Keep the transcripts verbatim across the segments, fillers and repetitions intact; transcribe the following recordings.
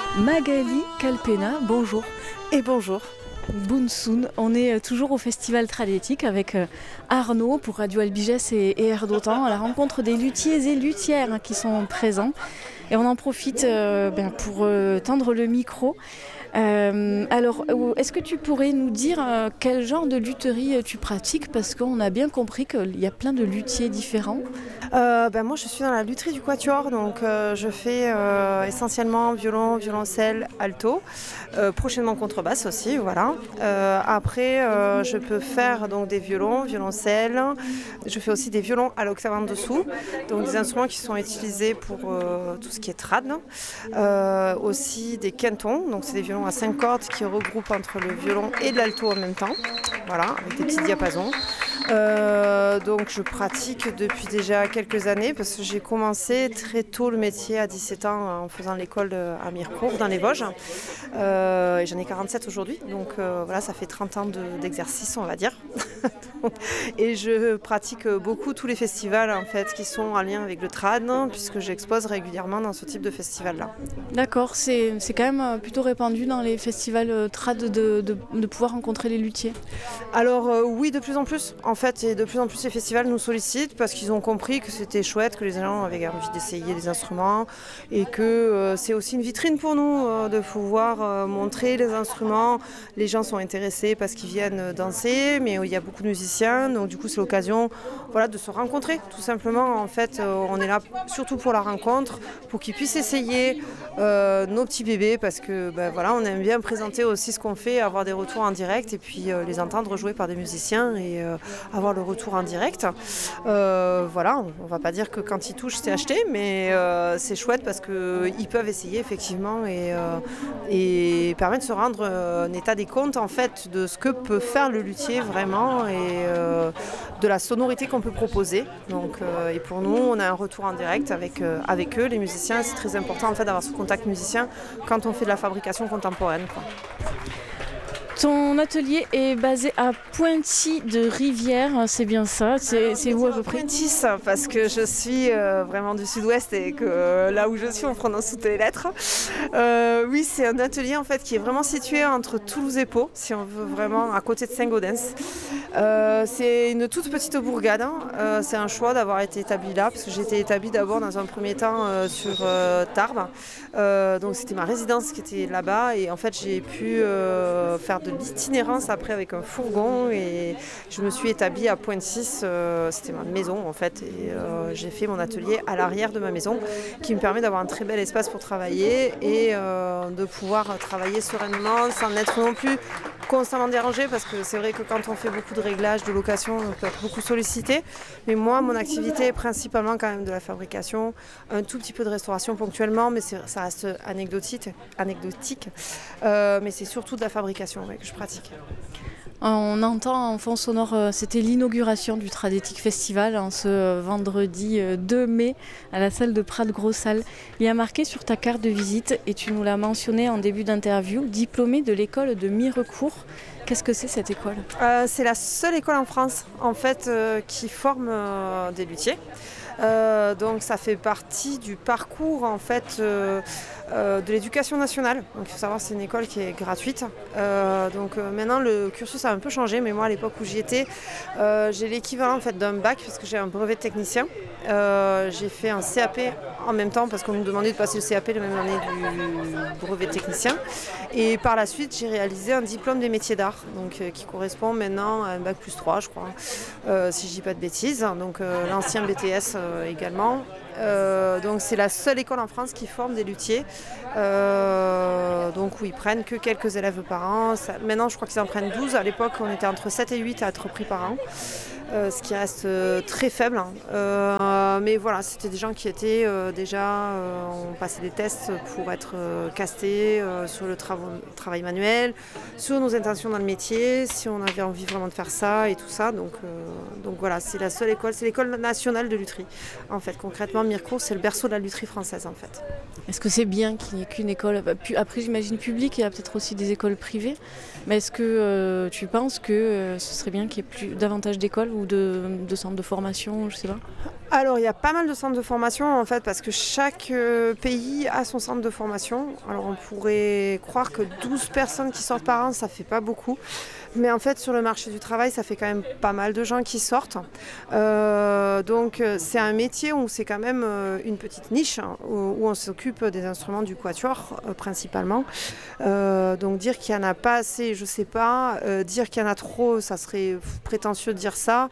Magali Calpena, bonjour. Et bonjour. Bounsoun, on est toujours au Festival Tradétique avec Arnaud pour Radio Albiges et, et Air d'Otan à la rencontre des luthiers et luthières qui sont présents. Et on en profite euh, ben, pour euh, tendre le micro. Euh, alors, est-ce que tu pourrais nous dire euh, quel genre de lutherie tu pratiques? Parce qu'on a bien compris qu'il y a plein de luthiers différents. Euh, ben moi je suis dans la lutherie du quatuor, donc euh, je fais euh, essentiellement violon, violoncelle, alto, euh, prochainement contrebasse aussi, voilà. Euh, après euh, je peux faire donc des violons, violoncelle, je fais aussi des violons à l'octave en dessous, donc des instruments qui sont utilisés pour euh, tout ce qui est trad. Euh, aussi des quintons, donc c'est des violons à cinq cordes qui regroupent entre le violon et l'alto en même temps, voilà, avec des petits diapasons. Euh, donc je pratique depuis déjà quelques années parce que j'ai commencé très tôt le métier à dix-sept ans en faisant l'école à Mirecourt dans les Vosges. Euh, et j'en ai quarante-sept aujourd'hui, donc euh, voilà, ça fait trente ans de, d'exercice on va dire. Et je pratique beaucoup tous les festivals en fait qui sont en lien avec le trad puisque j'expose régulièrement dans ce type de festival là. D'accord, c'est, c'est quand même plutôt répandu dans les festivals trad de, de, de pouvoir rencontrer les luthiers. Alors euh, oui, de plus en plus en fait, et de plus en plus les festivals nous sollicitent parce qu'ils ont compris que c'était chouette, que les gens avaient envie d'essayer des instruments et que euh, c'est aussi une vitrine pour nous euh, de pouvoir euh, montrer les instruments. Les gens sont intéressés parce qu'ils viennent danser, mais il y a beaucoup de musiciens, donc du coup c'est l'occasion voilà, de se rencontrer tout simplement. En fait, euh, on est là surtout pour la rencontre, pour qu'ils puissent essayer euh, nos petits bébés parce que ben, voilà, on aime bien présenter aussi ce qu'on fait, avoir des retours en direct et puis euh, les entendre jouer par des musiciens et euh, avoir le retour en direct. Euh, voilà, on ne va pas dire que quand ils touchent c'est acheté, mais euh, c'est chouette parce qu'ils peuvent essayer effectivement et, euh, et permet de se rendre euh, un état des comptes en fait de ce que peut faire le luthier vraiment et euh, de la sonorité qu'on peut proposer. Donc, euh, et pour nous, on a un retour en direct avec, euh, avec eux, les musiciens. C'est très important en fait d'avoir ce contact musicien quand on fait de la fabrication contemporaine, quoi. Ton atelier est basé à Pointy de Rivière, c'est bien ça? C'est, c'est où à peu près? Pointis, parce que je suis euh, vraiment du sud-ouest et que euh, là où je suis, on prononce toutes les lettres. Euh, oui, c'est un atelier en fait qui est vraiment situé entre Toulouse et Pau, si on veut vraiment, à côté de Saint-Gaudens. Euh, c'est une toute petite bourgade. Hein. Euh, c'est un choix d'avoir été établi là, parce que j'ai été établie d'abord dans un premier temps euh, sur euh, Tarbes. Euh, donc c'était ma résidence qui était là-bas et en fait j'ai pu euh, faire de l'itinérance après avec un fourgon et je me suis établie à Pointe-six, euh, c'était ma maison en fait et euh, j'ai fait mon atelier à l'arrière de ma maison qui me permet d'avoir un très bel espace pour travailler et euh, de pouvoir travailler sereinement sans être non plus constamment dérangé parce que c'est vrai que quand on fait beaucoup de réglages, de location, on peut être beaucoup sollicité. Mais moi, mon activité est principalement quand même de la fabrication, un tout petit peu de restauration ponctuellement, mais c'est, ça reste anecdotique. anecdotique. Euh, mais c'est surtout de la fabrication ouais, que je pratique. On entend en fond sonore, c'était l'inauguration du Tradétique Festival en ce vendredi deux mai à la salle de Prades-Gros-Salle. Il y a marqué sur ta carte de visite, et tu nous l'as mentionné en début d'interview, diplômé de l'école de Mirecourt. Qu'est-ce que c'est cette école? euh, C'est la seule école en France en fait, euh, qui forme euh, des luthiers. Euh, donc ça fait partie du parcours en fait euh, euh, de l'éducation nationale. Donc il faut savoir que c'est une école qui est gratuite. Euh, donc euh, maintenant le cursus a un peu changé, mais moi à l'époque où j'y étais, euh, j'ai l'équivalent en fait d'un bac parce que j'ai un brevet de technicien. Euh, j'ai fait un C A P en même temps parce qu'on nous demandait de passer le C A P la même année du brevet de technicien. Et par la suite j'ai réalisé un diplôme des métiers d'art, donc euh, qui correspond maintenant à un bac plus trois je crois, euh, si je dis pas de bêtises. Donc euh, l'ancien B T S euh, également. Euh, donc c'est la seule école en France qui forme des luthiers. Euh, donc où ils prennent que quelques élèves par an. Ça, maintenant je crois qu'ils en prennent douze. À l'époque on était entre sept et huit à être pris par an. Euh, ce qui reste euh, très faible. Hein. Euh, mais voilà, c'était des gens qui étaient euh, déjà, euh, on passait des tests pour être euh, castés euh, sur le trava- travail manuel, sur nos intentions dans le métier, si on avait envie vraiment de faire ça et tout ça. Donc, euh, donc voilà, c'est la seule école, c'est l'école nationale de lutherie. En fait, concrètement, Mirecourt, c'est le berceau de la lutherie française en fait. Est-ce que c'est bien qu'il n'y ait qu'une école? Après, j'imagine publique, il y a peut-être aussi des écoles privées. Mais est-ce que euh, tu penses que euh, ce serait bien qu'il y ait plus, davantage d'écoles ou de, de centres de formation, je sais pas? Alors, il y a pas mal de centres de formation en fait, parce que chaque euh, pays a son centre de formation. Alors, on pourrait croire que douze personnes qui sortent par an, ça fait pas beaucoup. Mais en fait, sur le marché du travail, ça fait quand même pas mal de gens qui sortent. Euh, donc, euh, c'est un métier où c'est quand même euh, une petite niche, hein, où, où on s'occupe des instruments du quatuor euh, principalement. Euh, donc, dire qu'il n'y en a pas assez, je sais pas. Euh, dire qu'il y en a trop, ça serait prétentieux de dire ça.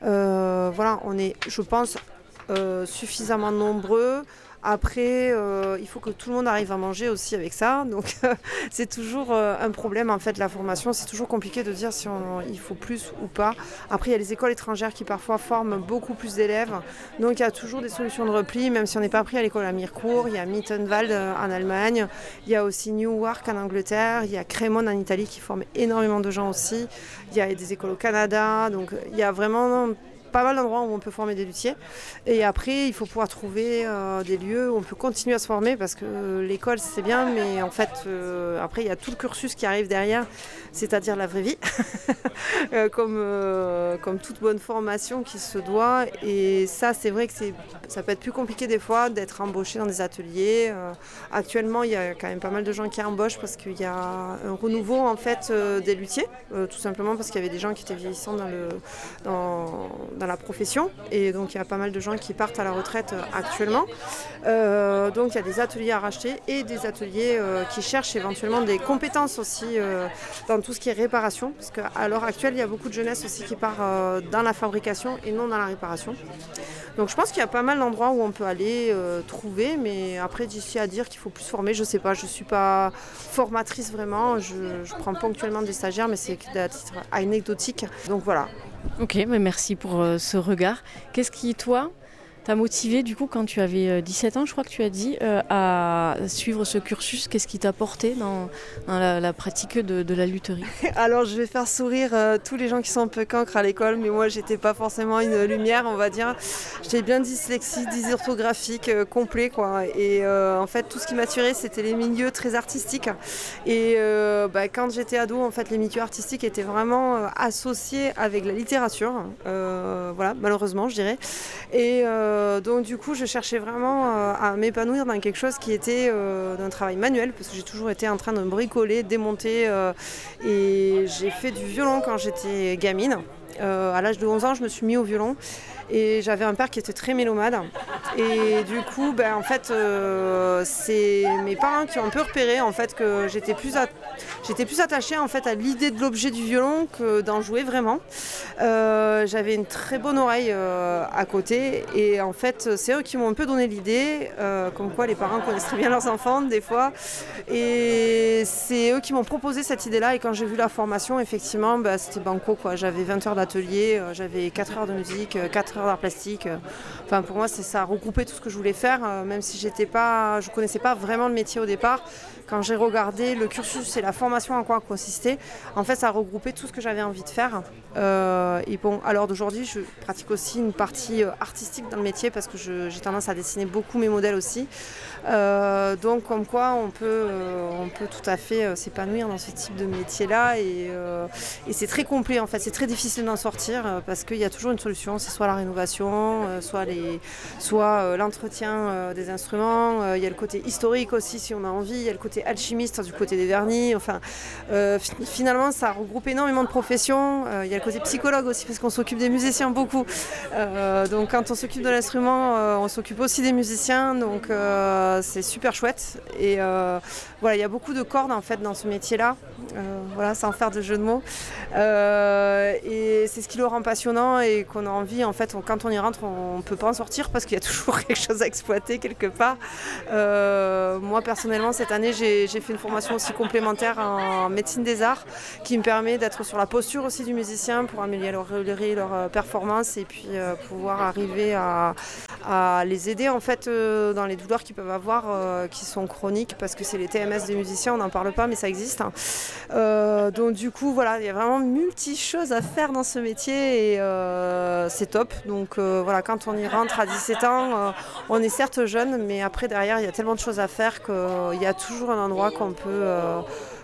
Euh, voilà, on est, je pense, euh, suffisamment nombreux. Après, euh, il faut que tout le monde arrive à manger aussi avec ça. Donc, euh, c'est toujours euh, un problème, en fait, la formation. C'est toujours compliqué de dire si on, il faut plus ou pas. Après, il y a les écoles étrangères qui, parfois, forment beaucoup plus d'élèves. Donc, il y a toujours des solutions de repli, même si on n'est pas pris à l'école à Mirecourt. Il y a Mittenwald en Allemagne. Il y a aussi Newark en Angleterre. Il y a Crémone en Italie qui forme énormément de gens aussi. Il y a des écoles au Canada. Donc, il y a vraiment pas mal d'endroits où on peut former des luthiers. Et après, il faut pouvoir trouver euh, des lieux où on peut continuer à se former, parce que euh, l'école, c'est bien, mais en fait, euh, après, il y a tout le cursus qui arrive derrière, c'est-à-dire la vraie vie, euh, comme, euh, comme toute bonne formation qui se doit. Et ça, c'est vrai que c'est, ça peut être plus compliqué des fois d'être embauché dans des ateliers. Euh, actuellement, il y a quand même pas mal de gens qui embauchent parce qu'il y a un renouveau en fait euh, des luthiers, euh, tout simplement parce qu'il y avait des gens qui étaient vieillissants dans le dans dans la profession, et donc il y a pas mal de gens qui partent à la retraite euh, actuellement. Euh, donc il y a des ateliers à racheter et des ateliers euh, qui cherchent éventuellement des compétences aussi euh, dans tout ce qui est réparation, parce qu'à l'heure actuelle il y a beaucoup de jeunesse aussi qui part euh, dans la fabrication et non dans la réparation. Donc je pense qu'il y a pas mal d'endroits où on peut aller euh, trouver, mais après d'ici à dire qu'il faut plus former, je sais pas, je suis pas formatrice vraiment, je, je prends ponctuellement des stagiaires, mais c'est à titre anecdotique, donc voilà. Ok, mais merci pour euh, ce regard. Qu'est-ce qui, toi, t'a motivé du coup quand tu avais euh, dix-sept ans, je crois que tu as dit, euh, à suivre ce cursus? Qu'est-ce qui t'a porté dans, dans la, la pratique de, de la lutherie? Alors je vais faire sourire euh, tous les gens qui sont un peu cancres à l'école, mais moi j'étais pas forcément une lumière, on va dire. J'étais bien dyslexique, dysorthographique, euh, complet quoi. Et euh, en fait tout ce qui m'attirait c'était les milieux très artistiques. Et euh, bah, quand j'étais ado, en fait les milieux artistiques étaient vraiment euh, associés avec la littérature. Euh, voilà, malheureusement je dirais. Et euh, donc du coup je cherchais vraiment euh, à m'épanouir dans quelque chose qui était euh, d'un travail manuel, parce que j'ai toujours été en train de bricoler, démonter. Euh, Et j'ai fait du violon quand j'étais gamine. Euh, à l'âge de onze ans, je me suis mis au violon. Et j'avais un père qui était très mélomane. Et du coup, ben, en fait, euh, c'est mes parents qui ont un peu repéré en fait, que j'étais plus, at- j'étais plus attachée en fait, à l'idée de l'objet du violon que d'en jouer vraiment. Euh, j'avais une très bonne oreille euh, à côté. Et en fait, c'est eux qui m'ont un peu donné l'idée, euh, comme quoi les parents connaissent très bien leurs enfants des fois. Et c'est eux qui m'ont proposé cette idée-là. Et quand j'ai vu la formation, effectivement, ben, c'était banco, quoi. J'avais vingt heures d'atelier, euh, j'avais quatre heures de musique, euh, quatre heures d'art plastique. Euh, enfin, pour moi, c'est ça, regrouper tout ce que je voulais faire, euh, même si j'étais pas, je connaissais pas vraiment le métier au départ. Quand j'ai regardé le cursus et la formation en quoi consistait, en fait, ça regroupait tout ce que j'avais envie de faire. Euh, et bon, à l'heure d'aujourd'hui, je pratique aussi une partie euh, artistique dans le métier, parce que je, j'ai tendance à dessiner beaucoup mes modèles aussi. Euh, donc, comme quoi, on peut, euh, on peut tout à fait euh, s'épanouir dans ce type de métier-là. Et, euh, et c'est très complet, en fait. C'est très difficile d'en sortir euh, parce qu'il y a toujours une solution. C'est soit la rénovation, euh, soit, les, soit euh, l'entretien euh, des instruments. Euh, il y a le côté historique aussi, si on a envie. Il y a le côté alchimiste du côté des vernis. Enfin, euh, finalement, ça regroupe énormément de professions. Euh, il y a le côté psychologue aussi, parce qu'on s'occupe des musiciens beaucoup. Euh, donc, quand on s'occupe de l'instrument, euh, on s'occupe aussi des musiciens. Donc, euh, c'est super chouette. Et euh, voilà, il y a beaucoup de cordes en fait dans ce métier-là. Euh, voilà, sans faire de jeu de mots. Euh, et c'est ce qui le rend passionnant et qu'on a envie, en fait, on, quand on y rentre, on ne peut pas en sortir parce qu'il y a toujours quelque chose à exploiter quelque part. Euh, moi, personnellement, cette année, j'ai, j'ai fait une formation aussi complémentaire en médecine des arts qui me permet d'être sur la posture aussi du musicien pour améliorer leur performance et puis euh, pouvoir arriver à, à les aider en fait euh, dans les douleurs qu'ils peuvent avoir euh, qui sont chroniques, parce que c'est les T M S des musiciens, on n'en parle pas mais ça existe. Hein. Euh, donc du coup voilà, il y a vraiment multi choses à faire dans ce métier et euh, c'est top. Donc euh, voilà, quand on y rentre à dix-sept ans, euh, on est certes jeune, mais après derrière il y a tellement de choses à faire qu'il y a toujours un endroit qu'on peut, euh,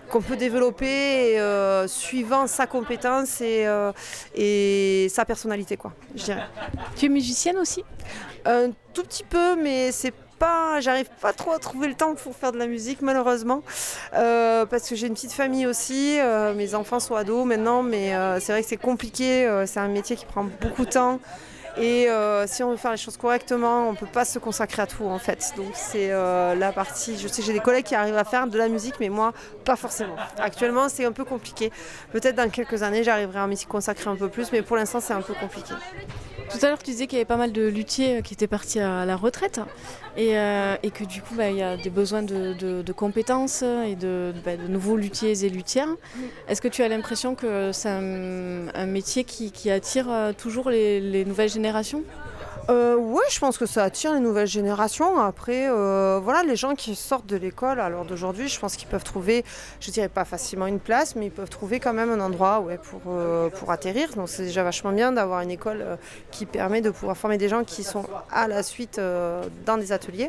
qu'on peut développer euh, suivant sa compétence et, euh, et sa personnalité, quoi, je dirais. Tu es musicienne aussi ? Un tout petit peu, mais c'est pas, j'arrive pas trop à trouver le temps pour faire de la musique, malheureusement, euh, parce que j'ai une petite famille aussi, euh, mes enfants sont ados maintenant, mais euh, c'est vrai que c'est compliqué, euh, c'est un métier qui prend beaucoup de temps. Et euh, si on veut faire les choses correctement, on ne peut pas se consacrer à tout en fait. Donc c'est euh, la partie, je sais que j'ai des collègues qui arrivent à faire de la musique, mais moi, pas forcément. Actuellement, c'est un peu compliqué. Peut-être dans quelques années, j'arriverai à m'y consacrer un peu plus, mais pour l'instant, c'est un peu compliqué. Tout à l'heure, tu disais qu'il y avait pas mal de luthiers qui étaient partis à la retraite et, euh, et que du coup, bah, il y a des besoins de, de, de compétences et de, bah, de nouveaux luthiers et luthières. Est-ce que tu as l'impression que c'est un, un métier qui, qui attire toujours les, les nouvelles générations ? Euh, oui, je pense que ça attire les nouvelles générations. Après, euh, voilà, les gens qui sortent de l'école à l'heure d'aujourd'hui, je pense qu'ils peuvent trouver, je dirais pas facilement une place, mais ils peuvent trouver quand même un endroit ouais, pour, euh, pour atterrir. Donc c'est déjà vachement bien d'avoir une école euh, qui permet de pouvoir former des gens qui sont à la suite euh, dans des ateliers.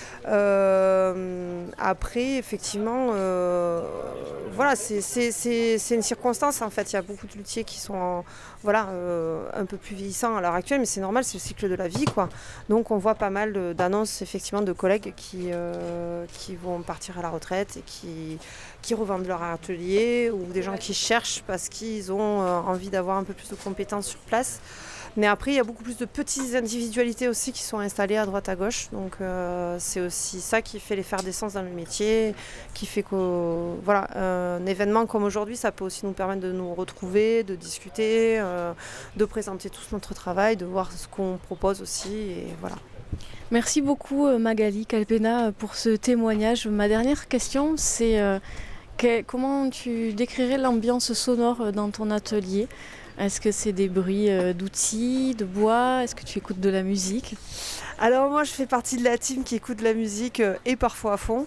Euh, après, effectivement, euh, voilà, c'est, c'est, c'est, c'est une circonstance. En fait, il y a beaucoup de luthiers qui sont en, voilà, euh, un peu plus vieillissants à l'heure actuelle, mais c'est normal, c'est le cycle de la vie, quoi. Donc, on voit pas mal de, d'annonces, effectivement, de collègues qui, euh, qui vont partir à la retraite et qui, qui revendent leur atelier, ou des gens qui cherchent parce qu'ils ont euh, envie d'avoir un peu plus de compétences sur place. Mais après, il y a beaucoup plus de petites individualités aussi qui sont installées à droite à gauche. Donc euh, c'est aussi ça qui fait l'effervescence dans le métier, qui fait que voilà, un événement comme aujourd'hui, ça peut aussi nous permettre de nous retrouver, de discuter, euh, de présenter tout notre travail, de voir ce qu'on propose aussi. Et voilà. Merci beaucoup Magali Calpena pour ce témoignage. Ma dernière question, c'est euh, que, comment tu décrirais l'ambiance sonore dans ton atelier ? Est-ce que c'est des bruits d'outils, de bois ? Est-ce que tu écoutes de la musique ? Alors moi je fais partie de la team qui écoute de la musique euh, et parfois à fond,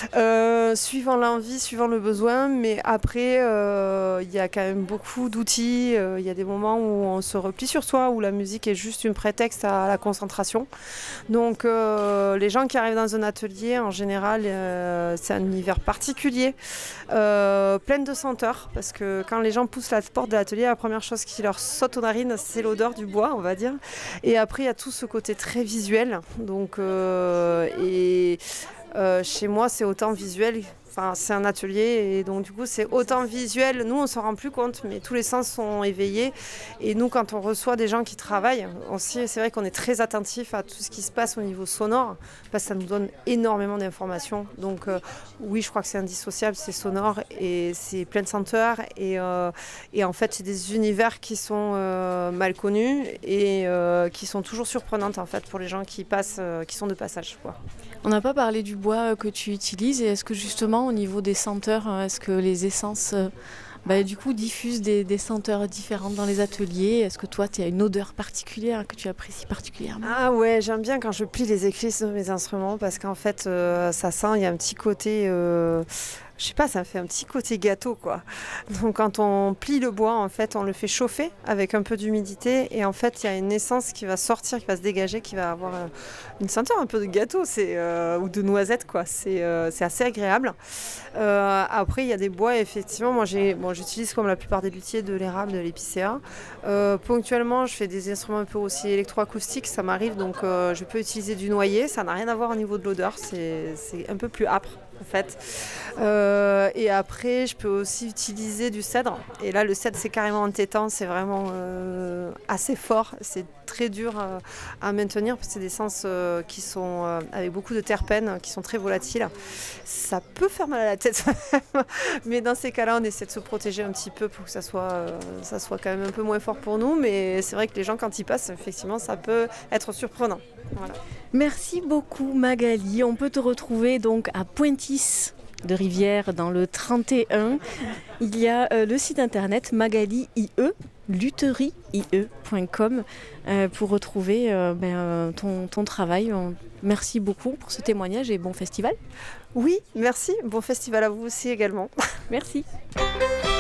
euh, suivant l'envie, suivant le besoin, mais après il euh, y a quand même beaucoup d'outils, il euh, y a des moments où on se replie sur soi, où la musique est juste un prétexte à la concentration. Donc euh, les gens qui arrivent dans un atelier, en général euh, c'est un univers particulier, euh, plein de senteurs, parce que quand les gens poussent la porte de l'atelier, la première chose qui leur saute aux narines, c'est l'odeur du bois, on va dire, et après il y a tout ce côté très visuel. Donc, euh, et euh, chez moi, c'est autant visuel. Enfin, c'est un atelier et donc du coup c'est autant visuel. Nous on s'en rend plus compte, mais tous les sens sont éveillés. Et nous quand on reçoit des gens qui travaillent, aussi c'est vrai qu'on est très attentif à tout ce qui se passe au niveau sonore parce que ça nous donne énormément d'informations. Donc euh, oui, je crois que c'est indissociable, c'est sonore et c'est plein de senteurs et, euh, et en fait c'est des univers qui sont euh, mal connus et euh, qui sont toujours surprenantes en fait pour les gens qui passent, euh, qui sont de passage, quoi. On n'a pas parlé du bois que tu utilises et est-ce que justement au niveau des senteurs, est-ce que les essences bah, du coup diffusent des, des senteurs différentes dans les ateliers ? Est-ce que toi tu as une odeur particulière que tu apprécies particulièrement ? Ah ouais, j'aime bien quand je plie les éclisses de mes instruments parce qu'en fait euh, ça sent, il y a un petit côté... Euh... Je sais pas, ça me fait un petit côté gâteau, quoi. Donc quand on plie le bois, en fait, on le fait chauffer avec un peu d'humidité et en fait, il y a une essence qui va sortir, qui va se dégager, qui va avoir une senteur un peu de gâteau, c'est euh, ou de noisette, quoi. C'est euh, c'est assez agréable. Euh, après, il y a des bois, effectivement. Moi, j'ai, bon, j'utilise comme la plupart des luthiers de l'érable, de l'épicéa. Euh, ponctuellement, je fais des instruments un peu aussi électroacoustiques, ça m'arrive, donc euh, je peux utiliser du noyer. Ça n'a rien à voir au niveau de l'odeur, c'est, c'est un peu plus âpre. En fait. Euh, et après, je peux aussi utiliser du cèdre. Et là, le cèdre, c'est carrément entêtant, c'est vraiment euh, assez fort. C'est très dur euh, à maintenir parce que c'est des essences euh, qui sont euh, avec beaucoup de terpènes, qui sont très volatiles. Ça peut faire mal à la tête, mais dans ces cas-là, on essaie de se protéger un petit peu pour que ça soit, euh, ça soit quand même un peu moins fort pour nous. Mais c'est vrai que les gens, quand ils passent, effectivement, ça peut être surprenant. Voilà. Merci beaucoup Magali. On peut te retrouver donc à Pointis de Rivière dans le trente et un. Il y a euh, le site internet Magali I E, lutherie I E point com euh, pour retrouver euh, ben, ton, ton travail. Merci beaucoup pour ce témoignage et bon festival. Oui, merci. Bon festival à vous aussi également. Merci.